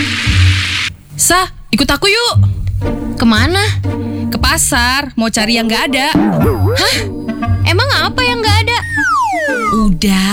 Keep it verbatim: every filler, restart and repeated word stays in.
Sa, ikut aku yuk. Kemana? Ke pasar, mau cari yang nggak ada. Hah? Emang apa yang nggak ada? Udah,